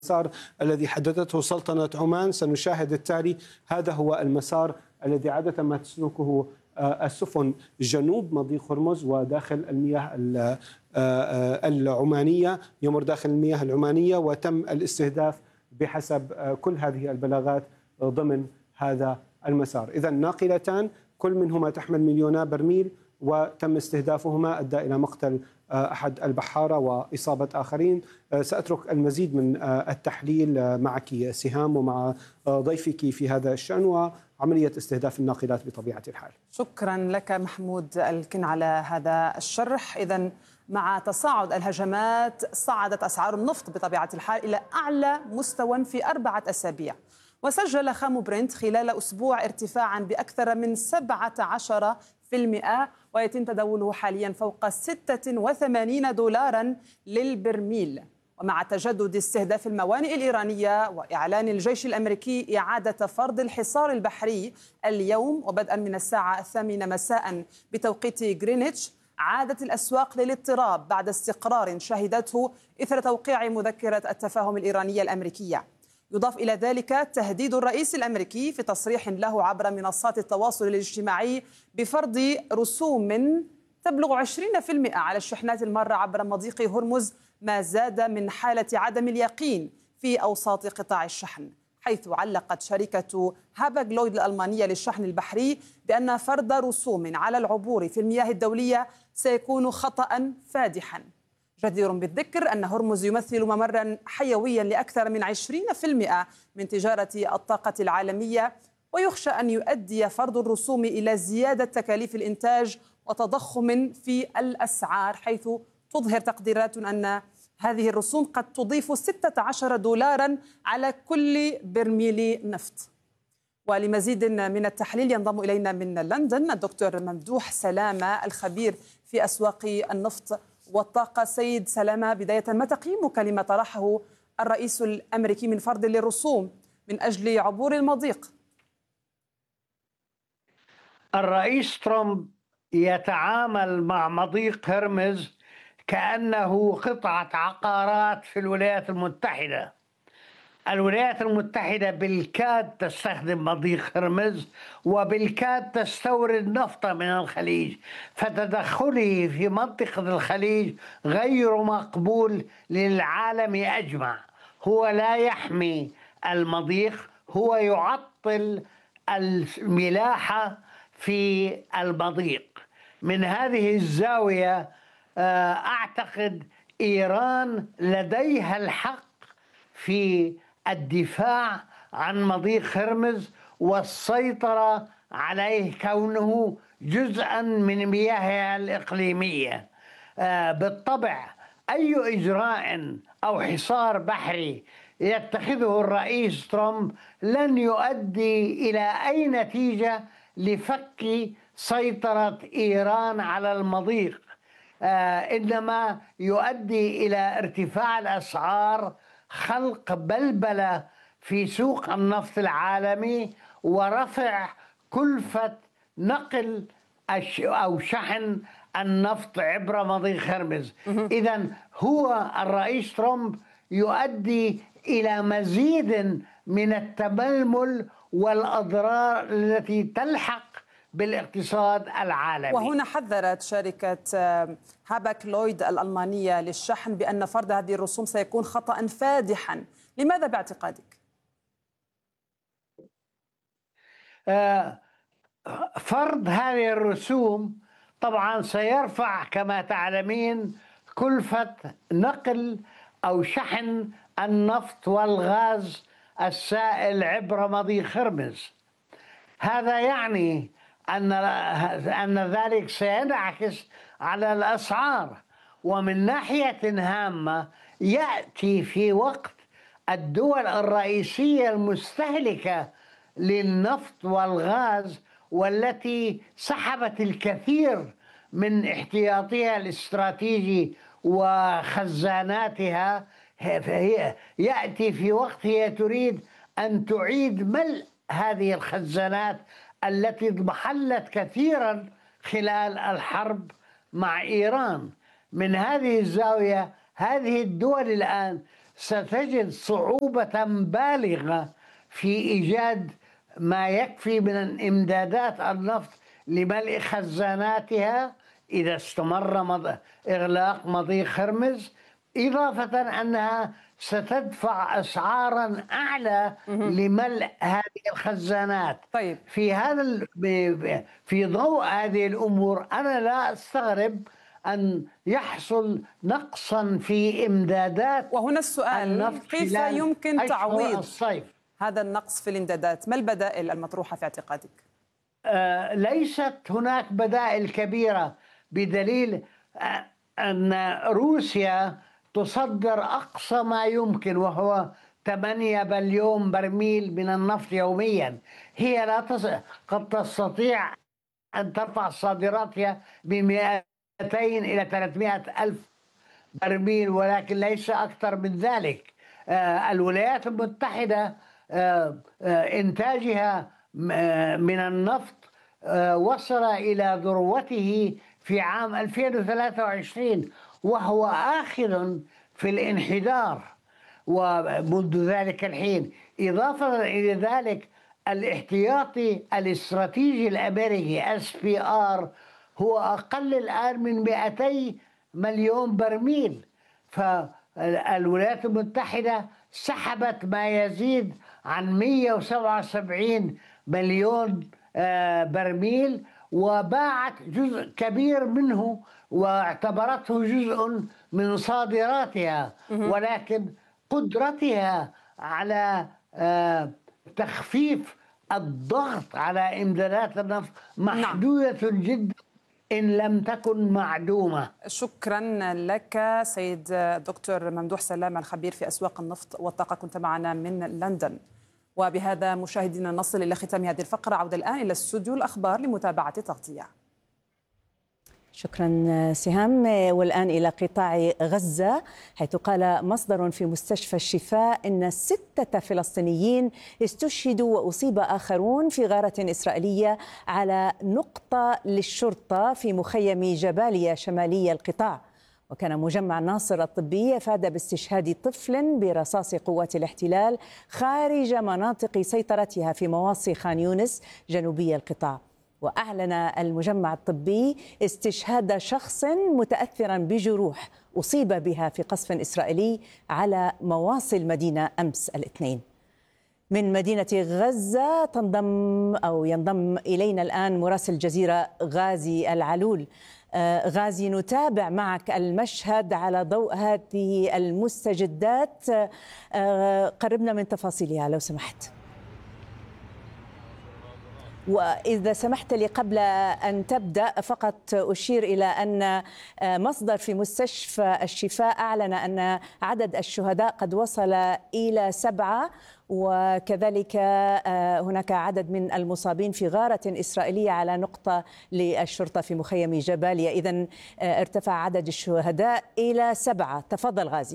المسار الذي حددته سلطنة عمان سنشاهد التالي. هذا هو المسار الذي عادة ما تسلكه السفن جنوب مضيق هرمز وداخل المياه العمانية، يمر داخل المياه العمانية، وتم الاستهداف بحسب كل هذه البلاغات ضمن هذا المسار. إذن ناقلتان كل منهما تحمل مليونا برميل، وتم استهدافهما أدى إلى مقتل أحد البحارة وإصابة آخرين. سأترك المزيد من التحليل معك سهام ومع ضيفك في هذا الشأن وعملية استهداف الناقلات بطبيعة الحال. شكرا لك محمود الكن على هذا الشرح. إذن مع تصاعد الهجمات صعدت أسعار النفط بطبيعة الحال إلى أعلى مستوى في 4 أسابيع، وسجل خام برنت خلال أسبوع ارتفاعا بأكثر من 17%، ويتم تداوله حاليا فوق 86 دولارا للبرميل. ومع تجدد استهداف الموانئ الإيرانية وإعلان الجيش الأمريكي إعادة فرض الحصار البحري اليوم وبدءا من الساعة 8 مساء بتوقيت غرينتش، عادت الأسواق للاضطراب بعد استقرار شهدته إثر توقيع مذكرة التفاهم الإيرانية الأمريكية. يضاف إلى ذلك تهديد الرئيس الأمريكي في تصريح له عبر منصات التواصل الاجتماعي بفرض رسوم تبلغ 20% على الشحنات المارة عبر مضيق هرمز، ما زاد من حالة عدم اليقين في أوساط قطاع الشحن، حيث علقت شركة هاباغ لويد الألمانية للشحن البحري بأن فرض رسوم على العبور في المياه الدولية سيكون خطأ فادحا. جدير بالذكر أن هرمز يمثل ممرا حيويا لأكثر من 20% من تجارة الطاقة العالمية، ويخشى أن يؤدي فرض الرسوم إلى زيادة تكاليف الإنتاج وتضخم في الأسعار، حيث تظهر تقديرات أن هذه الرسوم قد تضيف 16 دولارا على كل برميل نفط. ولمزيد من التحليل ينضم إلينا من لندن الدكتور ممدوح سلامة الخبير في أسواق النفط والطاقة. سيد سلامة، بداية ما تقييمك لما طرحه الرئيس الأمريكي من فرض للرسوم من أجل عبور المضيق؟ الرئيس ترامب يتعامل مع مضيق هرمز كأنه قطعة عقارات في الولايات المتحدة. الولايات المتحدة بالكاد تستخدم مضيق هرمز وبالكاد تستورد نفط من الخليج، فتدخله في منطقة الخليج غير مقبول للعالم أجمع. هو لا يحمي المضيق، هو يعطل الملاحة في المضيق. من هذه الزاوية أعتقد إيران لديها الحق في الدفاع عن مضيق هرمز والسيطرة عليه كونه جزءا من مياهها الإقليمية. بالطبع أي إجراء أو حصار بحري يتخذه الرئيس ترامب لن يؤدي إلى أي نتيجة لفك سيطرة إيران على المضيق، إنما يؤدي إلى ارتفاع الأسعار، خلق بلبلة في سوق النفط العالمي، ورفع كلفة نقل أو شحن النفط عبر مضيق هرمز. إذن هو الرئيس ترامب يؤدي إلى مزيد من التململ والأضرار التي تلحق بالاقتصاد العالمي. وهنا حذرت شركة هاباغ لويد الألمانية للشحن بأن فرض هذه الرسوم سيكون خطأ فادحا. لماذا باعتقادك؟ فرض هذه الرسوم طبعا سيرفع كما تعلمين كلفة نقل أو شحن النفط والغاز السائل عبر مضيق هرمز. هذا يعني أن ذلك سينعكس على الأسعار. ومن ناحية هامة يأتي في وقت الدول الرئيسية المستهلكة للنفط والغاز والتي سحبت الكثير من احتياطها الاستراتيجي وخزاناتها، يأتي في وقت هي تريد أن تعيد ملء هذه الخزانات التي اضمحلت كثيرا خلال الحرب مع إيران. من هذه الزاوية هذه الدول الآن ستجد صعوبة بالغة في إيجاد ما يكفي من إمدادات النفط لملء خزاناتها إذا استمر إغلاق مضيق هرمز، إضافة أنها ستدفع أسعارا أعلى لملء هذه الخزانات. طيب. في ضوء هذه الأمور أنا لا أستغرب أن يحصل نقصا في إمدادات. وهنا السؤال، كيف يمكن تعويض الصيف هذا النقص في الإمدادات؟ ما البدائل المطروحة في اعتقادك؟ ليست هناك بدائل كبيرة، بدليل أن روسيا تصدر أقصى ما يمكن وهو 8 بليون برميل من النفط يوميا. هي قد تستطيع أن ترفع صادراتها ب200 إلى 300 ألف برميل، ولكن ليس أكثر من ذلك. الولايات المتحدة إنتاجها من النفط وصل إلى ذروته في عام 2023 وهو آخذ في الانحدار ومنذ ذلك الحين. إضافة إلى ذلك الاحتياطي الاستراتيجي الأمريكي SPR هو أقل الآن من 200 مليون برميل، فالولايات المتحدة سحبت ما يزيد عن 177 مليون برميل وباعت جزء كبير منه واعتبرته جزء من صادراتها، ولكن قدرتها على تخفيف الضغط على إمدادات النفط محدودة جدا إن لم تكن معدومة. شكرا لك سيد دكتور ممدوح سلام، الخبير في أسواق النفط والطاقة، كنت معنا من لندن. وبهذا مشاهدينا نصل إلى ختام هذه الفقرة. عودة الآن إلى استوديو الأخبار لمتابعة التغطية. شكرا سهام. والآن إلى قطاع غزة، حيث قال مصدر في مستشفى الشفاء إن 6 فلسطينيين استشهدوا وأصيب آخرون في غارة إسرائيلية على نقطة للشرطة في مخيم جباليا شمالي القطاع. وكان مجمع ناصر الطبي أفاد باستشهاد طفل برصاص قوات الاحتلال خارج مناطق سيطرتها في مواصي خان يونس جنوبي القطاع. وأعلن المجمع الطبي استشهاد شخص متأثرا بجروح أصيب بها في قصف إسرائيلي على مواصي المدينة أمس الاثنين. من مدينة غزة ينضم إلينا الآن مراسل الجزيرة غازي العلول. غازي، نتابع معك المشهد على ضوء هذه المستجدات، قربنا من تفاصيلها لو سمحت. وإذا سمحت لي قبل أن تبدأ فقط أشير إلى أن مصدر في مستشفى الشفاء أعلن أن عدد الشهداء قد وصل إلى 7، وكذلك هناك عدد من المصابين في غارة إسرائيلية على نقطة للشرطة في مخيم جباليا. إذن ارتفع عدد الشهداء إلى 7. تفضل غازي.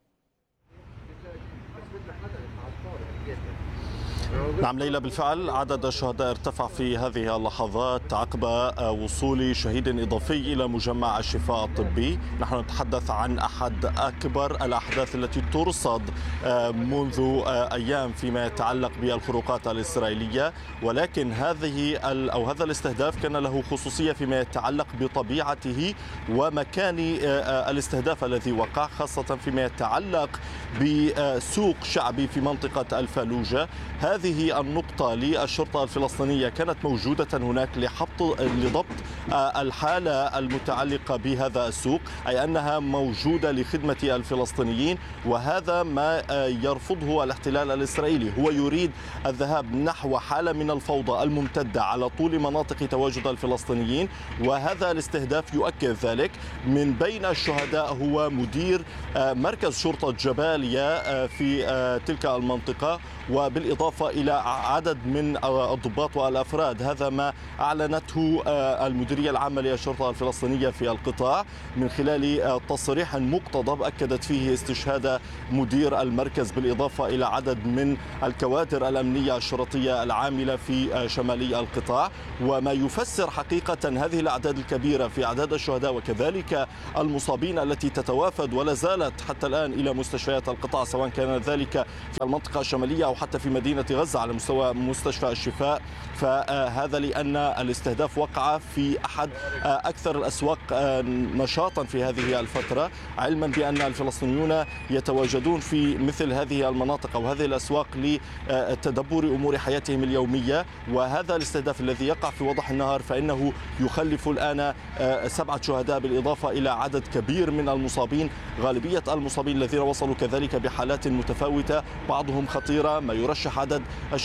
نعم ليلى، بالفعل عدد الشهداء ارتفع في هذه اللحظات عقب وصول شهيد إضافي إلى مجمع الشفاء الطبي. نحن نتحدث عن أحد أكبر الأحداث التي ترصد منذ أيام فيما يتعلق بالخروقات الإسرائيلية، ولكن هذا الاستهداف كان له خصوصية فيما يتعلق بطبيعته ومكان الاستهداف الذي وقع، خاصة فيما يتعلق بسوق شعبي في منطقة الفالوجة. هذه النقطة للشرطة الفلسطينية كانت موجودة هناك لضبط الحالة المتعلقة بهذا السوق، أي أنها موجودة لخدمة الفلسطينيين، وهذا ما يرفضه الاحتلال الإسرائيلي. هو يريد الذهاب نحو حالة من الفوضى الممتدة على طول مناطق تواجد الفلسطينيين، وهذا الاستهداف يؤكد ذلك. من بين الشهداء هو مدير مركز شرطة جباليا في تلك المنطقة، وبالإضافة إلى إلى عدد من الضباط والأفراد. هذا ما أعلنته المديرية العامة للشرطة الفلسطينية في القطاع من خلال تصريح مقتضب أكدت فيه استشهاد مدير المركز بالإضافة إلى عدد من الكوادر الأمنية الشرطية العاملة في شمالي القطاع. وما يفسر حقيقة هذه الأعداد الكبيرة في أعداد الشهداء وكذلك المصابين التي تتوافد ولا زالت حتى الآن إلى مستشفيات القطاع، سواء كان ذلك في المنطقة الشمالية أو حتى في مدينة غزة على مستوى مستشفى الشفاء، فهذا لأن الاستهداف وقع في أحد أكثر الأسواق نشاطا في هذه الفترة، علما بأن الفلسطينيون يتواجدون في مثل هذه المناطق أو هذه الأسواق لتدبر أمور حياتهم اليومية. وهذا الاستهداف الذي يقع في وضح النهار فإنه يخلف الآن 7 شهداء بالإضافة إلى عدد كبير من المصابين، غالبية المصابين الذين وصلوا كذلك بحالات متفاوتة، بعضهم خطيرة، ما يرشح عدد